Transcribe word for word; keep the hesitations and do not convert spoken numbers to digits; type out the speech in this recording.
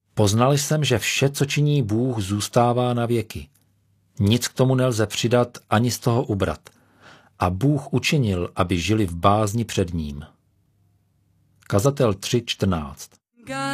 Poznal jsem, že vše, co činí Bůh, zůstává na věky. Nic k tomu nelze přidat ani z toho ubrat. A Bůh učinil, aby žili v bázni před ním. Kazatel tři čtrnáct.